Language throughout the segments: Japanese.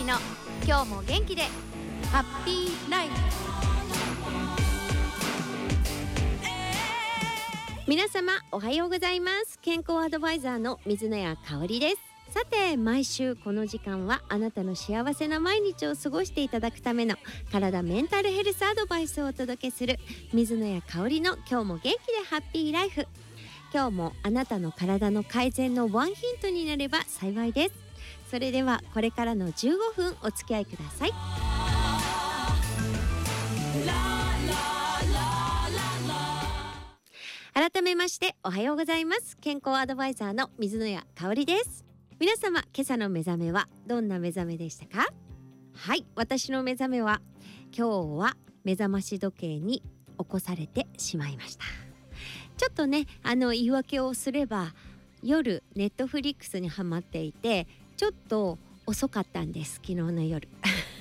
の今日も元気でハッピーライフ。皆様おはようございます。健康アドバイザーの水野谷香織です。さて、毎週この時間はあなたの幸せな毎日を過ごしていただくための体メンタルヘルスアドバイスをお届けする水野谷香織の今日も元気でハッピーライフ。今日もあなたの体の改善のワンヒントになれば幸いです。それではこれからの15分お付き合いください。改めましておはようございます。健康アドバイザーの水野谷香織です。皆様、今朝の目覚めはどんな目覚めでしたか？はい、私の目覚めは今日は目覚まし時計に起こされてしまいました。ちょっとね、言い訳をすれば夜ネットフリックスにハマっていてちょっと遅かったんです。昨日の夜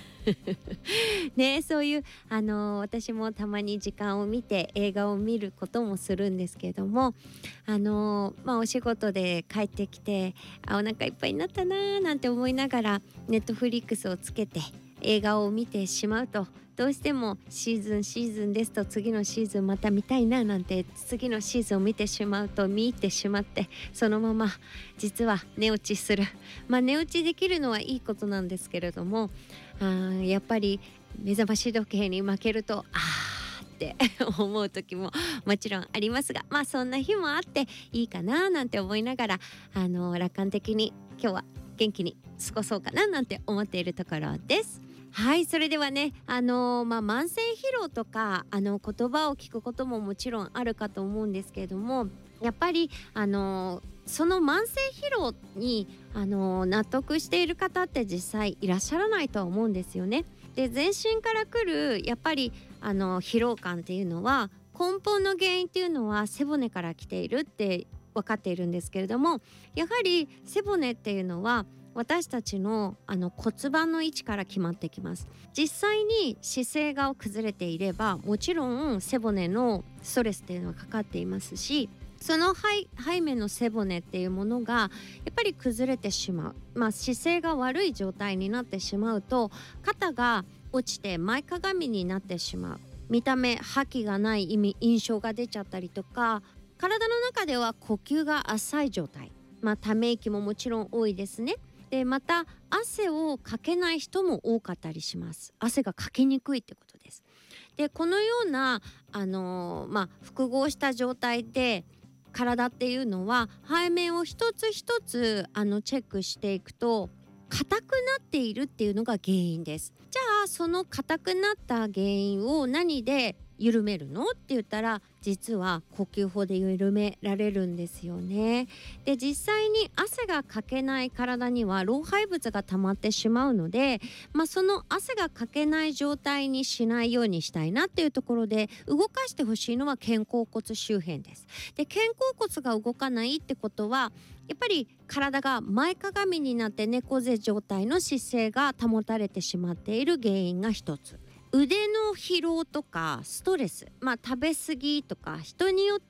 ね、そういう私もたまに時間を見て映画を見ることもするんですけども、お仕事で帰ってきてお腹いっぱいになったななんて思いながらネットフリックスをつけて映画を見てしまうと、どうしてもシーズンですと次のシーズンまた見たいななんて次のシーズンを見てしまうと見入ってしまって、そのまま実は寝落ちする。寝落ちできるのはいいことなんですけれども、やっぱり目覚まし時計に負けるとって思う時ももちろんありますが、そんな日もあっていいかななんて思いながら楽観的に今日は元気に過ごそうかななんて思っているところです。はい、それではね、慢性疲労とか言葉を聞くことももちろんあるかと思うんですけれども、やっぱりその慢性疲労に納得している方って実際いらっしゃらないとは思うんですよね。で、全身から来るやっぱり疲労感っていうのは根本の原因っていうのは背骨から来ているって分かっているんですけれども、やはり背骨っていうのは私たちの骨盤の位置から決まってきます。実際に姿勢が崩れていればもちろん背骨のストレスっていうのはかかっていますし、その背面の背骨っていうものがやっぱり崩れてしまう、姿勢が悪い状態になってしまうと肩が落ちて前かがみになってしまう。見た目覇気がない印象が出ちゃったりとか、体の中では呼吸が浅い状態、ため息ももちろん多いですね。で、また汗をかけない人も多かったりします。汗がかきにくいってことです。で、このような複合した状態で体っていうのは背面を一つ一つチェックしていくと硬くなっているっていうのが原因です。じゃあその硬くなった原因を何で緩めるのって言ったら、実は呼吸法で緩められるんですよね。で、実際に汗がかけない体には老廃物が溜まってしまうので、その汗がかけない状態にしないようにしたいなっていうところで動かしてほしいのは肩甲骨周辺です。で、肩甲骨が動かないってことはやっぱり体が前かがみになって猫背状態の姿勢が保たれてしまっている原因が一つ。腕の疲労とかストレス、食べ過ぎとか人によって